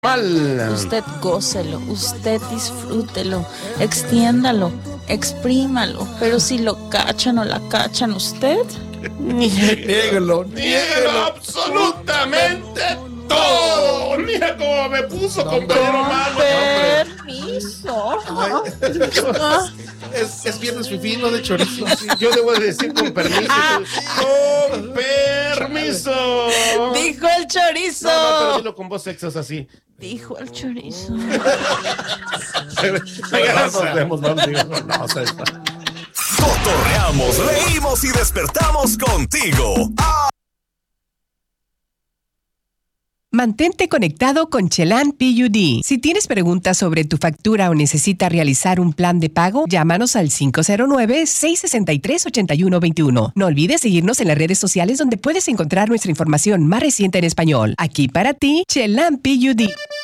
Mal. Usted gócelo, usted disfrútelo, extiéndalo, exprímalo. Pero si lo cachan o la cachan usted, Niéguelo. Niéguelo absolutamente todo. Mira cómo me puso, compañero Mano. permiso. Es viernes fifí, no de chorizo. Yo debo de decir con permiso. Con permiso. Dijo el chorizo. No, pero dilo con voz sexos así. Dijo el chorizo. Nos vemos, vamos. No, Cotorreamos, reímos y despertamos contigo. Mantente conectado con Chelan PUD. Si tienes preguntas sobre tu factura o necesitas realizar un plan de pago, llámanos al 509-663-8121. No olvides seguirnos en las redes sociales donde puedes encontrar nuestra información más reciente en español. Aquí para ti, Chelan PUD.